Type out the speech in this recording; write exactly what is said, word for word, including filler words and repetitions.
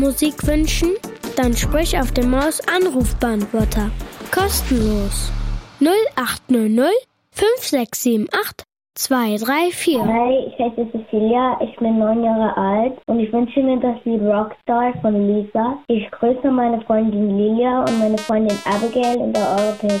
Musik wünschen? Dann sprich auf dem Maus-Anrufbeantworter. Kostenlos. null acht null null fünf sechs sieben acht zwei drei vier. Hi, ich heiße Cecilia, ich bin neun Jahre alt und ich wünsche mir das Lied Rockstar von Lisa. Ich grüße meine Freundin Lilia und meine Freundin Abigail in der Europäischen